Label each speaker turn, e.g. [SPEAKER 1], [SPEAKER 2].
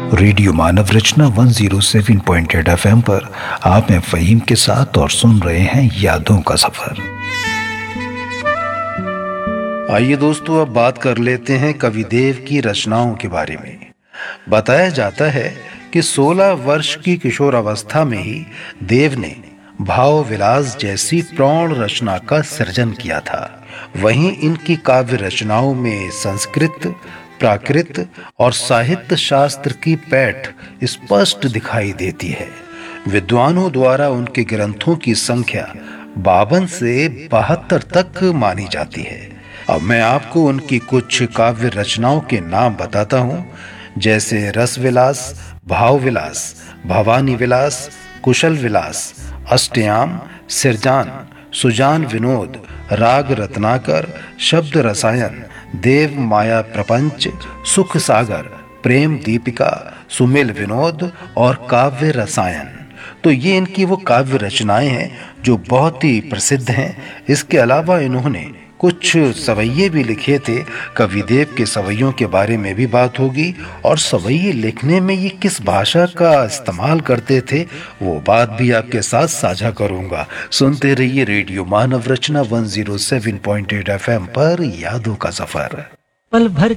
[SPEAKER 1] Radio मानव रचना 107.8 FM पर आप हैं फ़हीम के साथ और सुन रहे हैं यादों का सफर।
[SPEAKER 2] आइए दोस्तों, अब बात कर लेते हैं कविदेव की रचनाओं के बारे में। बताया जाता है कि 16 वर्ष की किशोरावस्था में ही देव ने भाव विलास जैसी प्रौढ़ रचना का सृजन किया था। वहीं इनकी काव्य रचनाओं में संस्कृत, प्राकृत और साहित्य शास्त्र की पैठ स्पष्ट दिखाई देती है। विद्वानों द्वारा उनके ग्रंथों की संख्या 52 से 72 तक मानी जाती है। अब मैं आपको उनकी कुछ काव्य रचनाओं के नाम बताता हूँ, जैसे रस विलास, भाव विलास, भवानी विलास, कुशल विलास, अष्टयाम, सिरजान, सुजान विनोद, राग रत्नाकर, शब्द रसायन, देव माया प्रपंच, सुख सागर, प्रेम दीपिका, सुमेल विनोद और काव्य रसायन। तो ये इनकी वो काव्य रचनाएं हैं जो बहुत ही प्रसिद्ध हैं। इसके अलावा इन्होंने कुछ सवैये भी लिखे थे। कविदेव के सवैयों के बारे में भी बात होगी और सवैये लिखने में ये किस भाषा का इस्तेमाल करते थे वो बात भी आपके साथ साझा करूंगा। सुनते रहिए रेडियो मानव रचना 107.8 FM पर यादों का सफर।
[SPEAKER 3] पल भर